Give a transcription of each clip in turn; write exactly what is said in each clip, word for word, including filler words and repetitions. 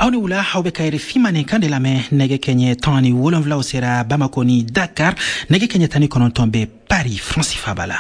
awni wula hawbe kayre fimane kande lame nege kenye tani wolonvla osera Bamako ni Dakar nege kenye tani konon tombe Paris Francis Fabala.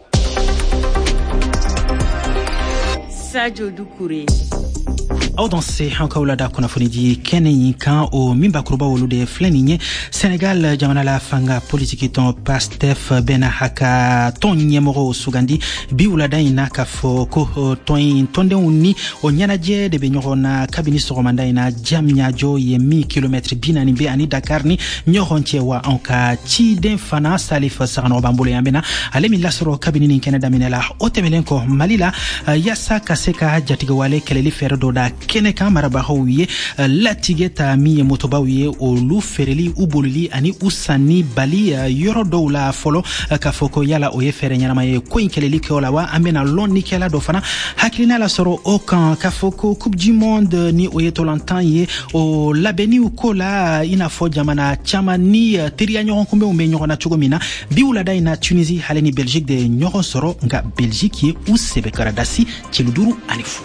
Sadio Doucouré. Aw danse hanka wala da kuna funidi kene kan o mimba kuruba wolude fleninye Senegal jamana la fanga politiki ton Pastef bena haka ton nyemoro sugandi bi wala da ina ka fo ko ton tonde uni o nyanaje de be nyona kabini so komanda ina jamnya jo ye mi kilometre binani be ani Dakar ni nyoronche wa anka ci den fana Salif Sarano bambole yambena alemi lasro kabini ni Canada minela otemelenko malila yasa kaseka jatiga wale keleli ferdo da kene kan maraba hawiye latigeta mi motobawiye o lu fereli ubolili ani usani bali yoro dowla folo ka foko yala o ye fere nyama ye ko inkeleli ko la wa amena lon nikela do fana hakilina la soro o kan ka foko coupe du monde ni o ye tolantan ye o labeni u kola ina fo jamana chama ni teria nyon kumbe o me nyona chugomina biula da ina Tunisie haleni Belgique de nyon soro nga Belgique ye u sebe karadasi chiluduru anifu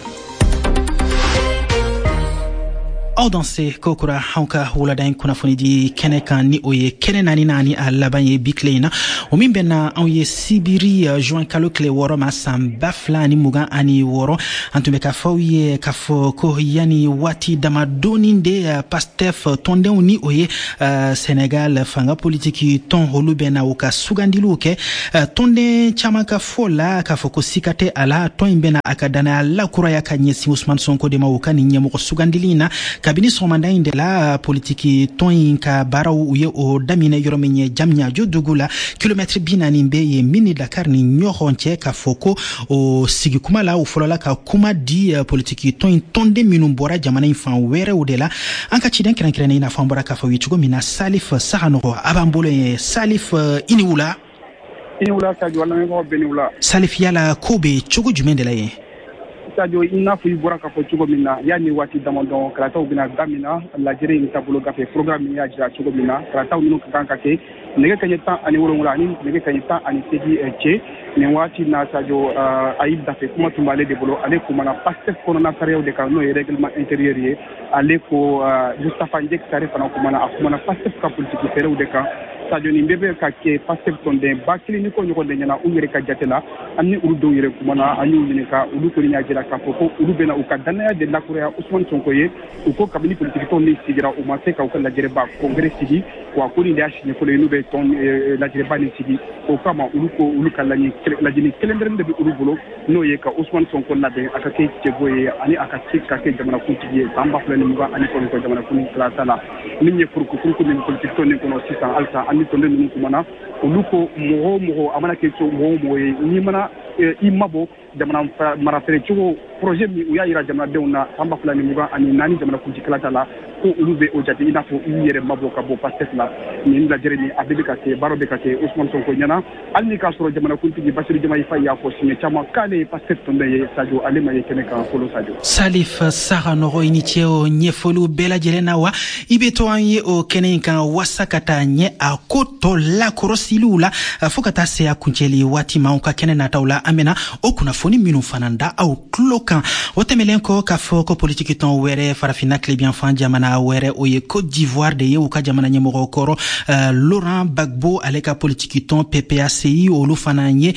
aw danse kokura hanka wala dain kuna funidi kene kan ni oye kene nani nani alabanye biklena o min benna aw ye sibiri juin kalo kle woro ma samba flani muga ani woro antume ka fawye ka fo ko yani wati dama doninde Pastef tonde ni oye uh, Senegal fanga politiki ton holu bena o ka sugandilu ke uh, tonde chama ka fola ka fo ko sikate ala ton bena akadana la kuraya ka nyesi Ousmane Sonko de mawuka ni nyemo ko sugandilina kabini somanda inde la politiki ton ka baraw uye o damine yoromenye jamnya jodugula kilometre binani mbe ye mini Dakar ni nyoronche ka foko o sigi kuma la o folola ka kuma di uh, politiki ton tonde minum bora jamana infan were udela anka chiden kran kran ina fambora ka fa wichugo mina Salif Sarano abambole Salif uh, iniwula iniwula Sadio wala ngo beniwula Salif yala kobe chugo jumende la ye Sadio ina fu ibora ka chugo mina yani wati damondon krata ubina damina la jere ni tabulo ka fe programme ya jira chugo mina krata unu kanka ke nege kanyeta ani woro ngula ni nege kanyeta ani sedi che ni wati na Sadio aib da fe kuma tumale de bolo ale kuma na Pastef kono na kariyo de ka no règlement intérieur ye ale ko Mustafa Njek sare fana kuma na kuma na Pastef ka politique fere de ka Sadio ni mbebe ka ke Pastef tonde bakili ni ko nyoko de nyana umire ka jatela anni urdo yire kuma na anni ulini ka ulu ko nya jira ka foko ulu bena ukadana de la Korea Ousmane Sonko ye uko kabili politique ton ni sigira o ma se ka ko la jere ba congrès sigi wa ko ni dashi ne ko le nube ton la jere ba ni sigi o kama ulu ko ulu kala ni la jini kelender de ulu bolo no ye ka Ousmane Sonko la de akake tegoye ani akake ka ke jamana kuntiye amba flani muga ani ko ko jamana kun kala sala minye furku furku ni politique ton ni ko no six ans alsa ani tonde ni ko mana ulu ko mo mo amana ke so mo mo ni mana imabo jamana marafere chugo projet mi uya ira jamana deuna amba fulani muga ani nani jamana kunti kala la ko ulube o jati ina fo yere mabo ka bo Pastef la ni la jere ni abibika ke barobe ka ke Ousmane Sonko nyana alni ka soro jamana kunti ni Bassirou Diomaye Faye ya ko signé chama kale Pastef tonde ye Sadio alema ye kene ka folo Sadio Salif Sarano initieo nyefolu bela jelena wa ibeto anye o kene kan wasakata nye akoto la korosilula fokata se akuncheli wati maunka kene na taula amena okuna foni minu fananda au klokan wotemelenko ka foko politiki ton were farafina klebian fan jamana were oye Côte d'Ivoire de ye uka jamana nyemoro koro uh, Laurent Gbagbo aleka politiki ton P P A C I olu fananye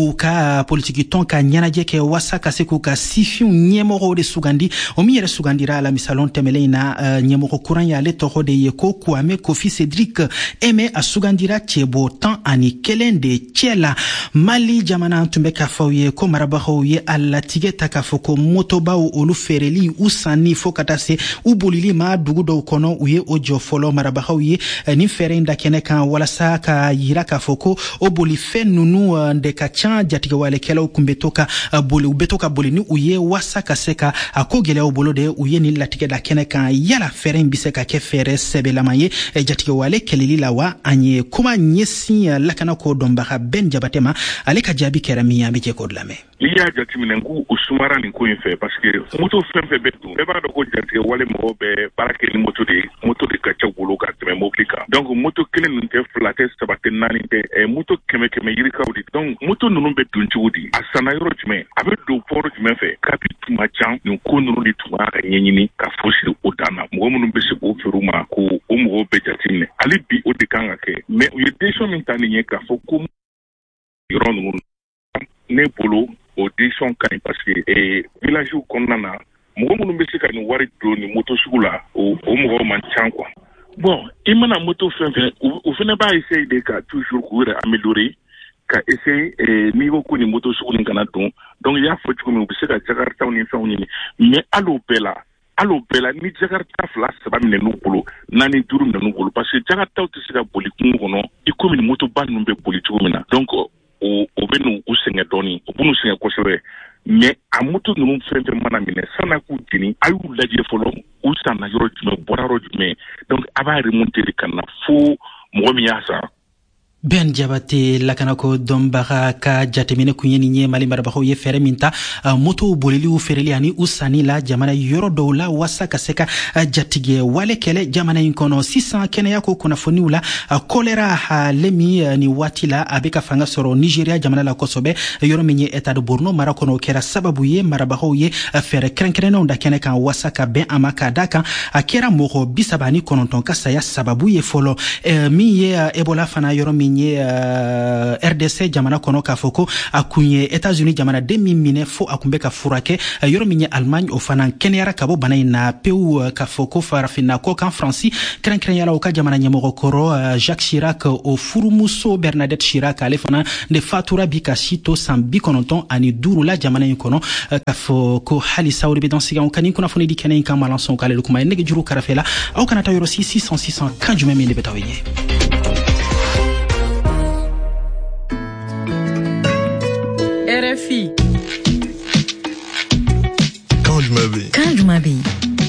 uka politiki ton ka nyanaje ke wasaka seku ka sifiu nyemoro de sugandi omiere sugandira la misalon temeleina uh, nyemoro kuran ya le toro de ye ko Kwame Kofi Cédric Aimé asugandira chebo tan ani kelende chela Mali jamana tumbe ka fawye ko marabaho ye alla tigeta ka foko motoba o olu fereli usani fokata se ubolili ma dugu do kono uye ojo folo marabaho ye ni ferenda kene kan wala sa ka yira ka foko oboli fenunu de ka chan jatiga wale kela kumbetoka boli ubetoka boli ni uye wasa ka seka akogele obolo de uye ni latigeda kene kan yala feren biseka ke fere sebe lamaye jatiga wale kelili lawa anye kuma nyesi lakana ko domba ben jabatema aleka jabi kerami ya bije kodlame iya jati minengu usumara ni ko infe parce que moto fenfe betu e ba do ko jati wale mo be barake ni moto de moto de kacha bolo ka tɛmɛ mobili kan donc moto kelen ninnu tɛ fila tɛ saba tɛ naani tɛ ɛ moto kɛmɛ kɛmɛ yirikaw di donc moto ninnu bɛ don cogo di a sanna yɔrɔ jumɛn a bɛ don port jumɛn fɛ kabi tuma can nin ko ninnu de tun b'a ka ɲɛɲini ka fosi o dan na mɔgɔ minnu bɛ se k'o feere ma ko o mɔgɔw bɛ jateminɛ hali bi o de kan ka kɛ mais u ye décision min ta nin ye k'a fɔ ko yɔrɔ ninnu ne bolo o décision ka ɲi parce que eh, village kɔnɔna na mɔgɔ minnu bɛ se ka nin wari don ni moto sugu la o o mɔgɔw man can quoi bon i mana moto fɛn fɛn u fana b'a essayer de ka toujours k'u yɛrɛ améliorer ka essayer eh, n'i ko ko ni moto sugu nin kana don donc i y'a fɔ cogo min u bɛ se ka jakartaw ni fɛnw ɲini mais hali o bɛɛ la hali o bɛɛ la ni jakarta fila saba minɛ n'u bolo naani duuru minɛ n'u bolo parce que jakartaw tɛ se ka boli kungo kɔnɔ i komi ni motoba ninnu bɛ boli cogo min na donc o o bɛ n'u u sɛgɛn dɔɔni o bɛ n'u sɛgɛn kosɛbɛ mais a moto ninnu fɛn fɛn mana minɛ san'a k'u jeni a y'u lajɛ fɔlɔ u sanna yɔrɔ jumɛn bɔra yɔrɔ jumɛn donc a b'a remonter de ka na fo mɔgɔ min y'a san Ben Jabate lakanako dombaga ka jatemine kunyeni nye mali marabako ye fere minta uh, moto bolili u fereli ani usani la jamana yoro doula wasa kaseka uh, jatige wale kele jamana inkono sisa kene yako kuna foni ula uh, kolera uh, lemi uh, ni watila abeka fanga soro Nigeria jamana la kosobe uh, yoro minye eta de Borno marakono kera sababu ye marabako ye uh, fere krenkene onda kene kan wasa ka ben amaka daka uh, kera moko bisabani kononton kasaya sababu ye folo uh, mi ye uh, Ebola fana yoro minye Uh, R D C jamana kono ka foko akunye États-Unis jamana demi mine fo akumbe ka furake uh, yoro minye Allemagne o fana kenyara kabo bana ina peu uh, ka foko farafina ko kan France kren kren yala o ka jamana nyamoko koro uh, Jacques Chirac o furumuso Bernadette Chirac ale fana de fatura bika shito sambi kononton ani duru la jamana yikono uh, ka foko hali sauri be dans siga on kani kuna foni di kenen kan malanson kale lukuma nege juru karafela au kanata yoro six cents six cents kan jume mele betawenye R F I. Quand je m'habille. Quand je m'habille.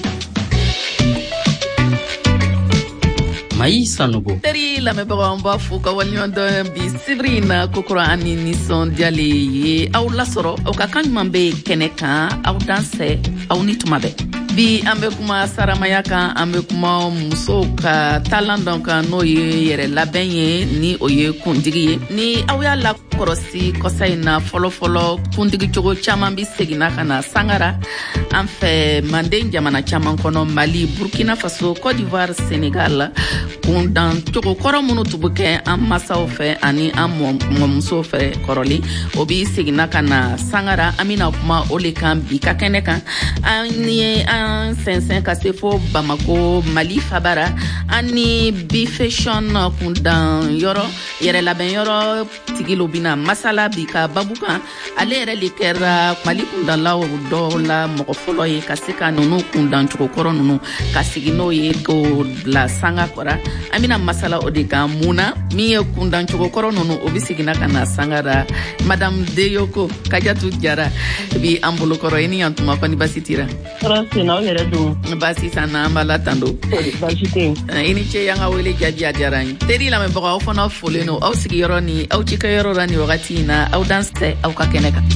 Maïssa Nogo. Teri la me baga mba fuka walnyon do bi Sibrina kokora ani nison diale ye aw la soro aw ka kan mambe keneka aw danse aw nitumabe. Bi ambe kuma saramaya kan ambe kuma muso ka talent donc no ye yere labɛn ye ni o ye kundigi ye ni aw y'a la kɔrɔsi kɔsa in na fɔlɔ fɔlɔ kundigi cogo caman bi segina ka na sangara an fɛ manden jamana caman kɔnɔ Mali Burkina Faso Côte d'Ivoire Sénégal kundan cogo kɔrɔ minnu tun bɛ kɛ an masaw fɛ ani an mɔmusow fɛ kɔrɔlen o bi segina ka na sangara an bɛna kuma o le kan bi ka kɛnɛ kan an ye an sɛnsɛn ka se fo Bamako Mali Fabara ani bi fashion kundan yɔrɔ yɛrɛ labɛn yɔrɔ tigilo bina masala bi ka babu kan ale yɛrɛ le kɛra Mali kundanlaw dɔw la mɔgɔ fɔlɔ ye ka se ka nunu kundan cogo kɔrɔ nunu ka sigi n'o ye ko bila sanga kɔra an bɛna masala o de kan muna min ye kundan cogo kɔrɔ nunu o bi segina ka na sangara Madame Deyoko Kajatu Jara bi an bolokɔrɔ i ni yan tuma kɔni basi tira basi sana an b'a la tan do basi tɛ i ni ce y'an ka wele jaabi a diyara n ye teri lamɛnbagaw aw fana folen no aw sigiyɔrɔ ni aw cikɛyɔrɔ la ni wagati in na aw dan tɛ aw ka kɛnɛ kan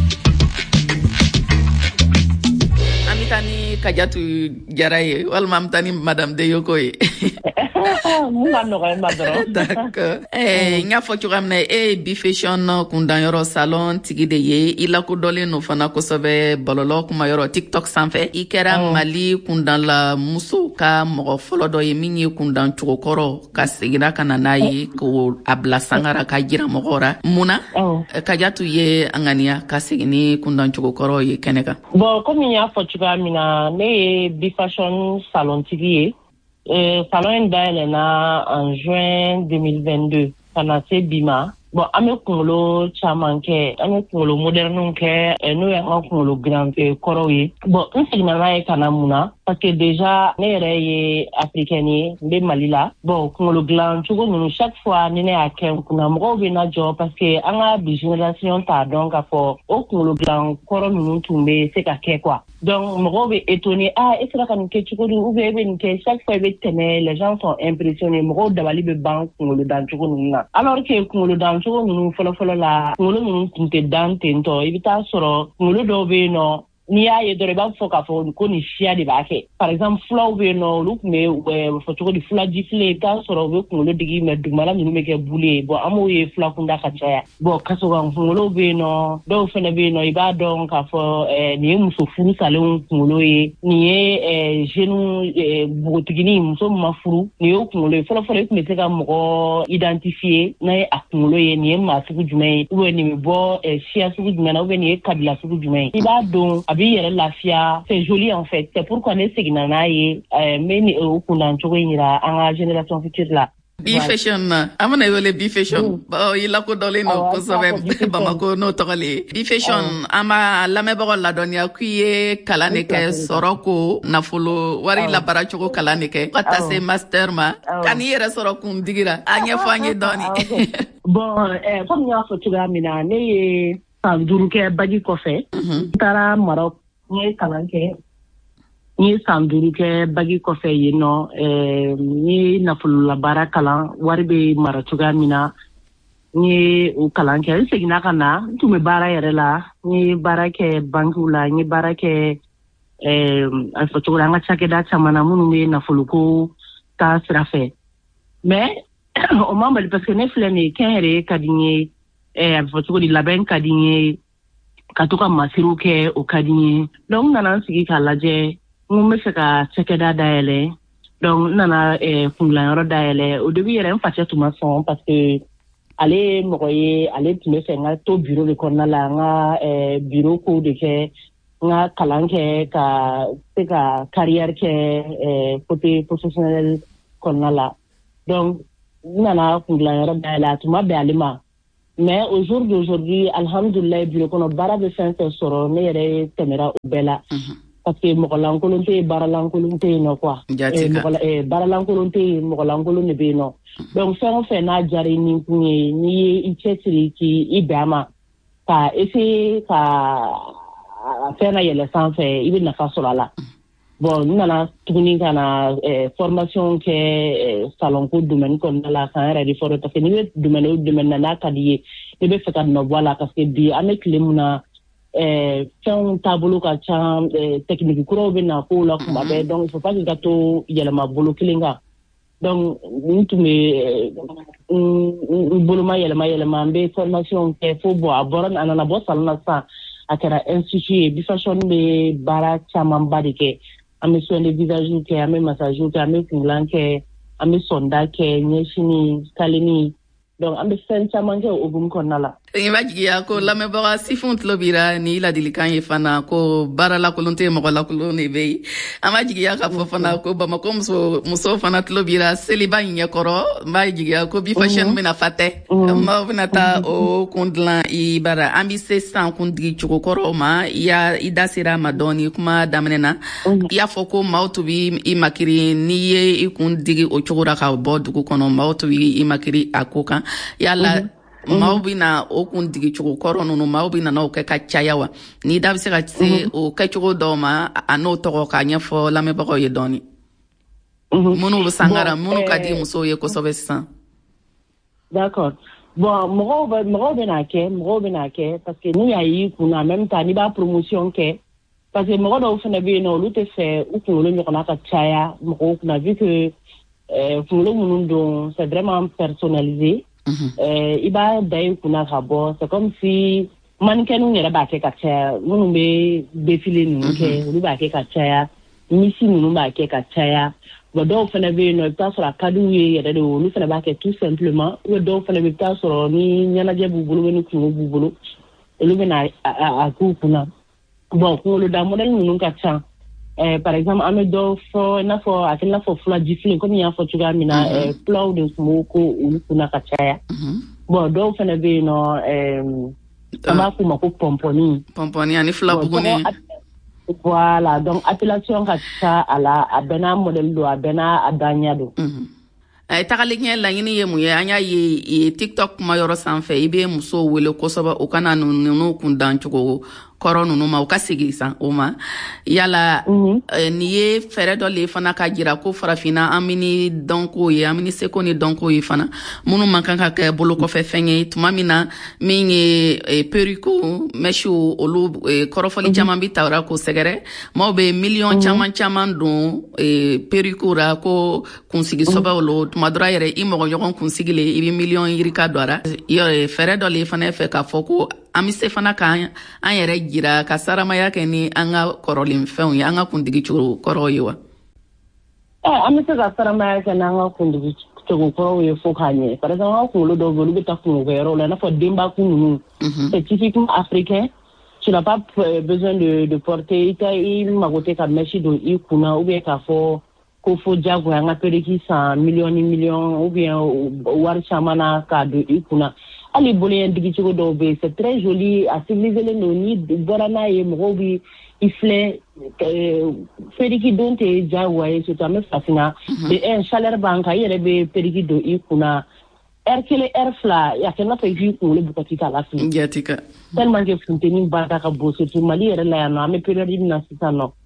an bɛ taa ni Kajatu Jara ye walima an bɛ taa ni Madame Deyoko ye mun ka nɔgɔya ma dɔrɔn d'accord eh n y'a fɔ cogoya min na e ye bi fashion kundanyɔrɔ salon tigi de ye i lakodɔnlen no fana kosɛbɛ bɔlɔlɔ kumayɔrɔ TikTok sanfɛ i kɛra Mali kundanla muso ka mɔgɔ fɔlɔ dɔ ye min ye kundan cogo kɔrɔ ka segira ka na n'a ye ko a bila sangara ka jira mɔgɔw ra munna Kajatu ye an ŋaniya ka segin ni kundan cogo kɔrɔ ye kɛnɛ kan bon komi n y'a fɔ cogoya min na ne ye bi fashion salon tigi ye Euh, salon in dayɛlɛna en juin deux mille vingt-deux ka na se bi ma bon an bɛ kunkolo caman kɛ an bɛ kunkolo modernew kɛ n'o y'an ka kunkolo dilan kɔrɔw ye bon n seginna n'a ye ka na mun na parce que déjà ne yɛrɛ ye africaine ye n bɛ Mali la bon kunkolo dilan cogo ninnu chaque fois ni ne y'a kɛ n kunna mɔgɔw bɛ na jɔ parce que an ka bi génération t'a dɔn k'a fɔ o kunkolo dilan kɔrɔ ninnu tun bɛ se ka kɛ quoi donc mɔgɔw bɛ étonné ah e sera ka nin kɛ cogo di ou bien e bɛ nin kɛ chaque fois i bɛ tɛmɛ les gens sont impressionnés mɔgɔw dabali bɛ ban kunkolo dan cogo ninnu na alors que kunkolo dan cogo ninnu fɔlɔ fɔlɔ la kunkolo ninnu tun tɛ dan ten tɔ i bɛ taa sɔrɔ kunkolo dɔw bɛ yen nɔ ni y'a ye dɔrɔn i b'a fɔ k'a fɔ ko ni siya de b'a kɛ par exemple fulaw bɛ yen nɔ olu tun bɛ fɔ cogo di fulajifile i bɛ t'a sɔrɔ u bɛ kunkolo digi mɛ dugumala ninnu bɛ kɛ bulu ye bon an b'o ye fulakunda ka caya bon kasogan kunkolo bɛ yen nɔ dɔw fana bɛ yen nɔ i b'a dɔn k'a fɔ nin ye muso furu salenw kunkolo ye nin ye jeune npogotiginin muso min ma furu nin y'o kunkolo ye fɔlɔfɔlɔ i tun bɛ se ka mɔgɔ identifier n'a ye a kunkolo ye nin ye maa sugu jumɛn ye ou bien nin bɛ bɔ siya sugu jumɛn na ou bien nin ye kabila sugu jumɛn ye i b'a dɔn a b'i yɛrɛ lafiya c'est joli en fait c'est pourquoi ne seginna n'a ye n bɛ ni o kundan cogo in yira an ka génération future la B-Fashion na amana wele B-Fashion ba i la ko dole no ko sabe Bamako no togale B-Fashion ama lamɛbagaw ladɔniya ku ye kalan de kɛ sɔrɔ ko nafolo wari la bara cogo kalan de kɛ ka taa se master ma kan i yɛrɛ sɔrɔ kun digira a ɲɛfɔ an ye dɔɔni bon eh comme y'a fɔ cogoya min na ne ye san duuru kɛ baji kɔfɛ n taara Maroc n ye kalan kɛ n ye san duuru kɛ bagi kɔfɛ yen nɔ n ye nafololabaara kalan wari bɛ mara cogoya min na n ye o kalan kɛ n seginna ka na n tun bɛ baara yɛrɛ la n ye baara kɛ bankiw la n ye baara kɛ a fɔ cogo la an ka cakɛda caman na minnu bɛ nafoloko ta sira fɛ mais o ma bali parce que ne filɛ nin ye kɛnyɛrɛye ka di n ye a fɔ cogo di labɛn ka di n ye ka to ka masiriw kɛ o ka di n ye donc n nana n sigi k'a lajɛ n bɛ fɛ ka cakɛda dayɛlɛ donc n nana kungilayɔrɔ dayɛlɛ au début yɛrɛ n facɛ tun ma sɔn parce que ale ye mɔgɔ ye ale tun bɛ fɛ n ka to bureau de kɔnɔna la n ka bureau kow de kɛ n ka kalan kɛ ka se ka carrière kɛ côté professionnel kɔnɔna la donc n nana kungilayɔrɔ dayɛlɛ a tun ma bɛn ale ma mais au jour d'aujourd'hui alhamdulilayi bureau kɔnɔ baara bɛ fɛn fɛn sɔrɔ ne yɛrɛ tɛmɛra o bɛɛ la parce que mɔgɔ lankolon tɛ yen baara lankolon tɛ yen nɔ quoi baara lankolon tɛ yen mɔgɔ lankolon de bɛ yen nɔ donc fɛn o fɛn n'a diyara i ni kun ye n'i ye i cɛsiri k'i bɛn a ma ka essayer ka fɛn na yɛlɛ sanfɛ i bɛ nafa sɔrɔ a la bon n nana tuguni ka na formation kɛ salonko domaine kɔnɔna la k'an yɛrɛ de fɔlɔ parce que n'i bɛ domaine o domaine na n'a ka di ye ne bɛ fɛ ka nɔ bɔ a la parce que bi an bɛ tile mun na fɛnw taabolo ka ca technique kuraw bɛ na k'o la kuma bɛɛ donc il faut pas que ka to yɛlɛma bolo kelen kan donc n tun bɛ n boloma yɛlɛma yɛlɛma n bɛ formation kɛ fo bɔn a bɔra a nana bɔ salon na sisan a kɛra institut ye B-Fashion bɛ baara camanba de kɛ an bɛ soin de visage kɛ an bɛ massage kɛ an bɛ kungilan kɛ an bɛ sonda kɛ ɲɛsini kaleni donc an bɛ fɛn caman kɛ o hukumu kɔnɔna la. i b'a jigiya ko lamɛnbaga sifinw tulo b'ira ni ladilikan ye fana ko baara lakolon tɛ mɔgɔ lakolon de bɛ yen an b'a jigiya k'a fɔ fana ko Bamako muso musow fana tulo b'ira seliba in ɲɛkɔrɔ n b'a jigiya ko B-Fashion bɛna fa tɛ maaw bɛna taa o kun dilan i bara an bɛ se sisan kuntigi cogo kɔrɔw ma i y'a i da sera a ma dɔɔni kuma daminɛ na i y'a fɔ ko maaw tun bɛ i makiri n'i ye i kun digi o cogo la ka bɔ dugu kɔnɔ maaw tun bɛ i makiri a ko kan yala maaw bɛ na o kun digi cogo kɔrɔ ninnu maaw bɛ na n'o kɛ ka caya wa ni da bɛ se ka se o kɛcogo dɔw ma a n'o tɔgɔ k'a ɲɛfɔ lamɛnbagaw ye dɔɔni minnu bɛ sangara minnu ka di musow ye kosɛbɛ sisan. d'accord bon mɔgɔw bɛ mɔgɔw bɛ n'a kɛ mɔgɔw bɛ n'a kɛ parce que n'u y'a y'i kun na en même temps n'i b'a promotion kɛ parce que mɔgɔ dɔw fana bɛ yen nɔ olu tɛ fɛ u kunkolo ɲɔgɔnna ka caya mɔgɔw kunna vu que kunkolo minnu don c'est vraiment personnalisé. i b'a da i kunna ka bɔ c'est comme si mannequin yɛrɛ b'a kɛ ka caya minnu bɛ défilé ninnu kɛ olu b'a kɛ ka caya misi ninnu b'a kɛ ka caya bon dɔw fana bɛ yen nɔ i bɛ taa sɔrɔ a ka d'u ye yɛrɛ de olu fana b'a kɛ tout simplement ou dɔw fana bɛ taa sɔrɔ ni ɲɛnajɛ b'u bolo ni kungo b'u bolo olu bɛ na a k'u kunna bon kunkoloda modèle ninnu ka ca. Euh, par exemple, an bɛ dɔw fɔ i n'a fɔ a kɛ i n'a fɔ fulajifile comme y'a fɔ cogoya min na fulaw de tun b'o ko olu kunna ka caya bon dɔw fana bɛ yen nɔ an b'a f'u ma ko pɔnpɔni pɔnpɔni ani filabuguni voilà donc appellation ka ca a la a bɛɛ n'a modèle don a bɛɛ n'a daɲɛ don. A tagalen ɲɛ laɲini ye mun ye an y'a ye TikTok kuma yɔrɔ sanfɛ i bɛ musow wele kosɛbɛ o kana ninnu kun dan cogo kɔrɔ nunu ma u ka segi san o ma yala mm-hmm. eh, ni ye fɛrɛ dɔ le fana ka jira ko farafina an mini dɔnko ye an mini seko ni dɔnko ye fana minnu man kan ka kɛ bolo kɔfɛ fɛn ye tuma min na min ye eh, periko mɛsiw olu eh, kɔrɔfɔli mm-hmm. caman bi tawra ko sɛgɛrɛ maaw be miliyɔn mm-hmm. caman caman don eh, periko ra ko kunsigi mm-hmm. sɔbɛw lo tuma dɔra yɛrɛ i mɔgɔ ɲɔgɔn kunsigi le i bi miliyɔn yirika dɔra fɛrɛ dɔ le fana fɛ k'a fɔ ko an be se fana k'an an yɛrɛ jira ka saramaya kɛ ni an ka kɔrɔlen fɛnw ye an ka kundigi cogo kɔrɔw ye wa eh an be se ka saramaya kɛ n'an ka kundigi cogo kɔrɔw ye fo k'a ɲɛ par exemple an ka kunkolo dɔw bɛ olu bɛ taa kungo kɛyɔrɔw la i n'a fɔ denbakun ninnu c'est typiquement africain tu n'as pas besoin de, de porter i ta i mago tɛ ka mèche don i kunna ou bien k'a fɔ ko fo jagoya an ka periki san miliyɔn ni miliyɔn ou bien wari caman na k'a don i kunna ali bolo yan digi cogo dɔw bɛ c'est très joli a civilisé len don ni bɔra n'a ye mɔgɔw bi i filɛ periki don tɛ jagoya ye surtout an bɛ farafinna de un chaleur b'an kan i yɛrɛ bɛ periki don i kunna heure kelen heure fila a kɛ n'a fɔ i k'i kunkolo bukati k'a lafili jatika tellement que funteni barika ka bon surtout Mali yɛrɛ la yan nɔ an bɛ période min na sisan nɔ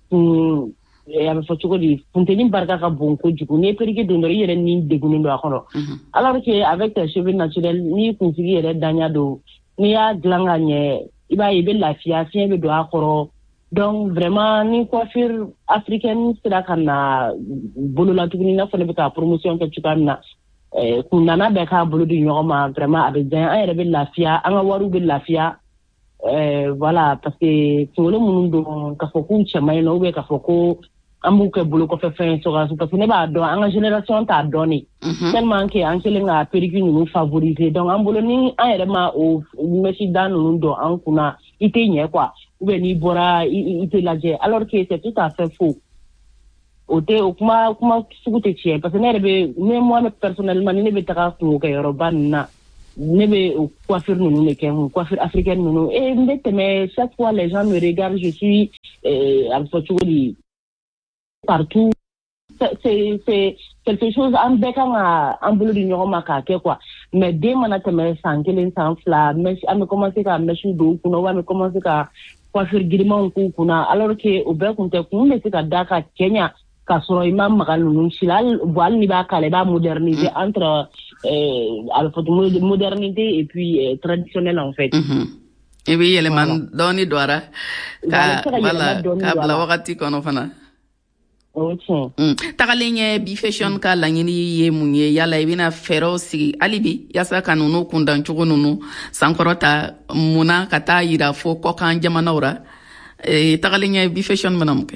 a bɛ fɔ cogo di funteni barika ka bon kojugu n'i ye periki don dɔrɔn i yɛrɛ ni degunnen don a kɔnɔ alors que avec tes cheveux naturels n'i kunsigi yɛrɛ daɲa don n'i y'a dilan ka ɲɛ i b'a ye i bɛ lafiya fiɲɛ bɛ don a kɔrɔ donc vraiment ni coiffure africaine sera ka na bolola tuguni n'a fɔ ne bɛ ka promotion kɛ cogoya min na kun nana bɛɛ k'a bolo di ɲɔgɔn ma vraiment a bɛ diya an yɛrɛ bɛ lafiya an ka wariw bɛ lafiya voilà parce que kunkolo minnu don k'a fɔ k'u cɛman ye nɔ ou bien k'a fɔ ko an b'u kɛ bolo kɔfɛ fɛn sɔrɔ parce que ne b'a dɔn an ka génération t'a dɔn de tellement que an kɛlen ka periki ninnu favoriser donc an bolo ni an yɛrɛ ma o mèche da ninnu dɔn an kunna i tɛ ɲɛ quoi ou bien n'i bɔra i tɛ lajɛ alors que c'est tout à fait faux o tɛ o kuma kuma sugu tɛ tiɲɛ parce que ne yɛrɛ bɛ ne moi personnellement ni ne bɛ taga kungo kɛyɔrɔba ninnu na ne bɛ o coiffure ninnu de kɛ coiffure africaine ninnu et n bɛ tɛmɛ chaque fois les gens me regardent je suis a bɛ fɔ cogo di partout c'est c'est quelque chose an bɛɛ kan ka an bolo di ɲɔgɔn ma k'a kɛ quoi mais den mana tɛmɛ san kelen san fila mèche an bɛ commencer ka mèche don u kunna ou an bɛ commencer ka coiffure girimanw k'u kunna alors que o bɛɛ kun tɛ kun bɛ se ka da ka cɛ ɲa k'a sɔrɔ i ma maga ninnu si la hali n'i b'a kala i b'a moderniser entre a bɛ fɔ modernité et puis traditionnel en fait i bɛ yɛlɛma dɔɔni don a ra ka voilà k'a bila wagati kɔnɔ fana tagalen ɲɛ bi fashion ka laɲini ye mun ye yala i bɛna fɛɛrɛw sigi hali bi yaasa ka ninnu kundan cogo ninnu sankɔrɔta munna ka taa yira fo kɔkan jamanaw ra tagalen ɲɛ bi fashion bɛna mun kɛ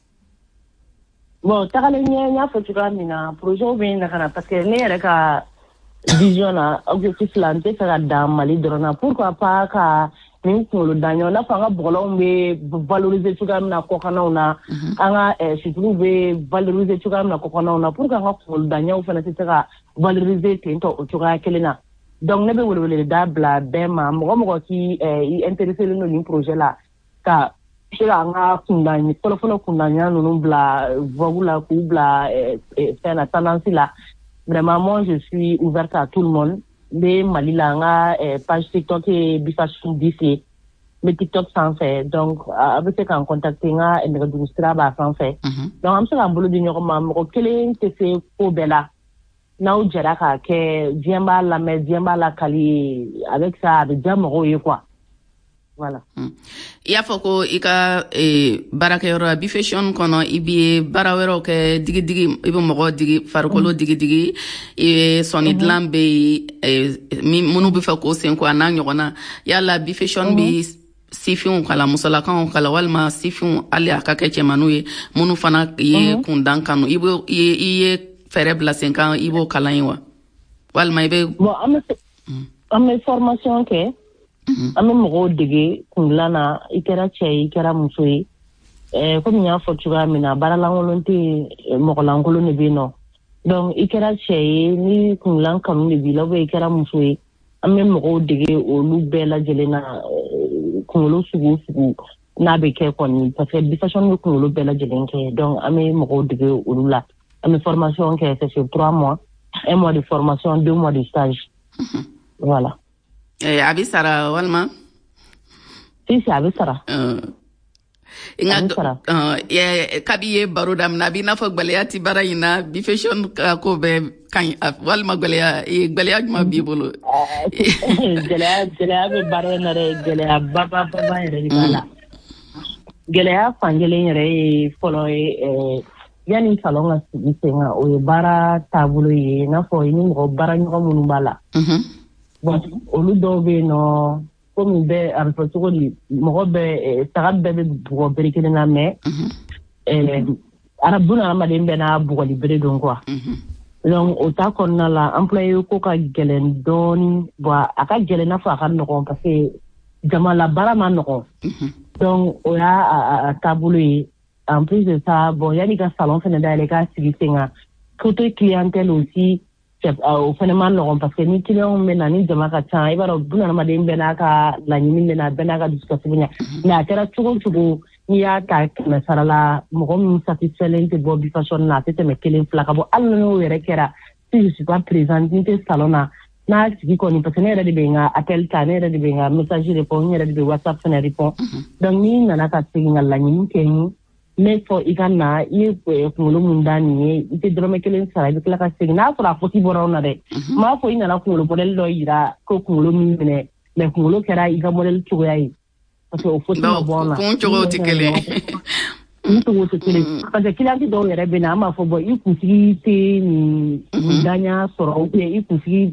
bon tagalen ɲɛ n y'a fɔ cogoya min na projet bɛ na ka na parce que ne yɛrɛ ka vision na objectif la n tɛ fɛ ka dan Mali dɔrɔn na pourquoi pas ka nin kunkolo daɲɔ n'a fɔ an ka bɔgɔlanw bɛ valoriser cogoya min na kɔkannaw na an ka situluw bɛ valoriser cogoya min na kɔkannaw na pour que an ka kunkolo daɲɔw fana tɛ se ka valoriser ten tɔ o cogoya kelen na donc ne bɛ weleweleda bila bɛɛ ma mɔgɔ mɔgɔ k'i intéressé len don nin projet la ka se ka an ka kundan fɔlɔfɔlɔ kundanɲa ninnu bila vogue la k'u bila fɛn na tendance la vraiment moi je suis ouverte à tout le monde be Mali la an ka page TikTok ye Bifashion dix ye n bɛ TikTok sanfɛ donc a bɛ se k'an contacter n ka nɛgɛjuru sira b'a sanfɛ donc an bɛ se k'an bolo di ɲɔgɔn ma mɔgɔ kelen tɛ se ko bɛɛ la n'aw jɛra k'a kɛ diɲɛ b'a lamɛn diɲɛ b'a lakali avec ça a bɛ diya mɔgɔw ye quoi voilà. I y'a fɔ ko i ka baarakɛyɔrɔ bi fashion kɔnɔ i bɛ baara wɛrɛw kɛ digidigi i bɛ mɔgɔ digi farikolo digidigi i bɛ sɔnni dilan bɛ yen minnu bɛ fɛ k'o sen ko a n'a ɲɔgɔnna yala bi fashion bɛ sifinw kala musolakaw kala walima sifinw hali a ka kɛ cɛmanninw ye minnu fana ye kundan kanu i bɛ i ye fɛɛrɛ bila sen kan i b'o kalan ye wa walima i bɛ. bon an bɛ formation kɛ. an bɛ mɔgɔw dege kundilan na i kɛra cɛ ye i kɛra muso ye komi n y'a fɔ cogoya min na baara lankolon tɛ yen mɔgɔ lankolon de bɛ yen nɔ donc i kɛra cɛ ye ni kundilan kanu de b'i la ou bien i kɛra muso ye an bɛ mɔgɔw dege olu bɛɛ lajɛlen na kunkolo sugu o sugu n'a bɛ kɛ kɔni parce que bi fashion bɛ kunkolo bɛɛ lajɛlen kɛ donc an bɛ mɔgɔw dege olu la an bɛ formation kɛ c'est sur trois mois un mois de formation deux mois de stage voilà. a bɛ sara walima. si si a bɛ sara. Inga uh, ye kabi ye baro damna bi na fo gbaliya ti bara ina bi fashion ko be kan walma gbaliya e gbaliya juma bi bolo gbaliya gbaliya be baro na re gbaliya baba baba re bala gbaliya fangele re folo e yani salon la sisenga o bara tabulo ye na fo ni mo bara nyo munu bala mhm bon olu do be no comme be arfa to ni mo be tagad be bugo berikene na me eh arabuna amaden be na bugo libere don quoi donc o ta konna la employé ko ka gelen don bo aka gelen na fa kan no parce que jama la bara man no donc o ya tabulu en plus de ça bon yani ka salon fene da le ka sigisenga côté clientèle aussi au phénomène non parce que ni client mena ni jama ka tan i baro buna ma de mbena ka la nyimi mena bena ka discussinya na tera tugo tugo ni ya ka na sarala mo ko satisfait de Bobby Fashion na tete me kelen flaka bo alno yere kera si je suis pas présent ni te salona na sigi ko ni parce que ne de benga appel ta ne de benga message répond ne de WhatsApp ne répond donc ni na ka tsinga la nyimi ken mais fo igana i ko lo mundani ite drome kelen sara bi kala ka signa fo la fo ti borona de ma fo ina la ko lo model do ira ko ko lo mine le ko lo kera iga model to yayi parce que o fo ti bona ko to ti kele ni to ti kele parce que kila ti do yere be na ma fo bo i ku ti ti ni danya soro o i ku ti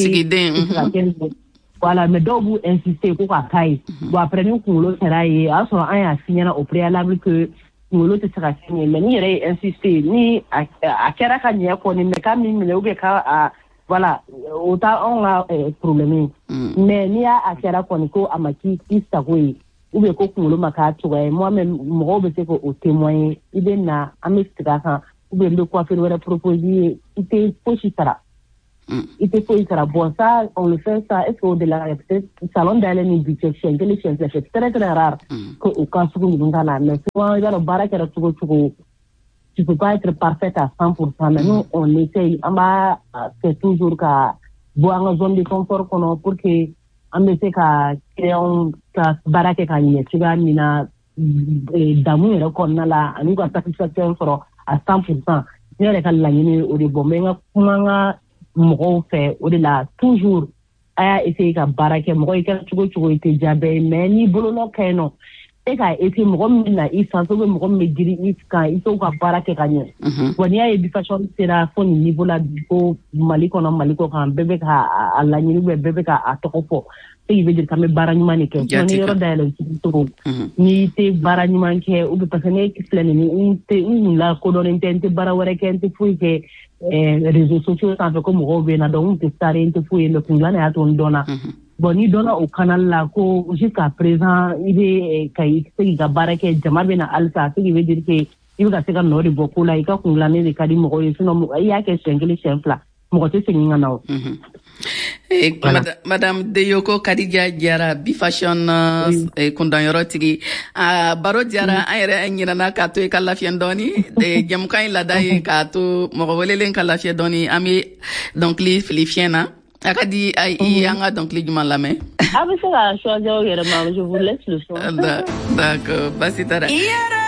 qualité voilà mais do bu insister ko ka kai bo après ni ko lo kera yi a so an ya signa au préalable que ngolo te sera signé mais ni yere insister ni a kera ka nya ko ni me ka mi me ube ka voilà autant on a problème mais ni a kera ko ni ko amaki pista ko ube ko ngolo maka to moi même mo be se ko au témoin ibe na amestra kan ube ndo ko faire wala proposer ite pochitara ite pochitara bon ça on le fait ça est-ce que de la peut-être salon d'aller ni budget chez les chez c'est très très rare que au cas où nous dans mais souvent il y a le baraka de tout tout tu peux pas être parfaite à cent pour cent mais nous on essaye on va c'est toujours qu'à boire en zone de confort qu'on pour que on essaie qu'à créer un baraka quand il tu vas mina d'amour qu'on a là nous quoi satisfaction à cent pour cent il y a les cas là ni au de bon mais comment mo fait au de là toujours aya essayer ka baraka mo ko ka tugo tugo ite jabe mais ni bolo no kaino e ka ete mo na i sanso mo ko me diri i ka i to ka baraka kanye woni ay bi fashion sera fo ni niveau la ko maliko na maliko kan bebe ka ala ni bebe ka atoko e veut dire ka me baranyuma ni ke ni yoro dale to ni te baranyuma ke u be pasane ki plane ni te ni la ko don intente barawere ke ente fu ke eh réseaux sociaux ça fait comme robe na donc te stare ente fu le kungana ya ton dona bon ni dona au canal la ko jusqu'à présent il est kai se ga barake jama be na alsa ce qui veut dire que il va se ga no de beaucoup la ika kungana ne kadi mo yo sino ya ke sengeli chefla mo te singa na Eh, voilà. Mad Madame Deyoko Kadija Diara bi fashion oui. eh, kundan yoro tigi a uh, baro Diara mm. ayre nyina na ka to e kala fiendoni de jam kan la dai ka to mo wolelen kala fiendoni ami donc li filifiena akadi ay yanga donc li juman la mais ah mais ça choisir je vous laisse le choix d'accord basitara